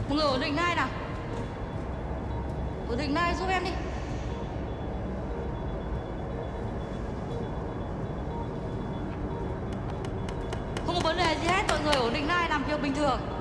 Mọi người ổn định này nào. Ổn định này giúp em đi. Không có vấn đề gì hết, mọi người ổn định này, làm việc bình thường.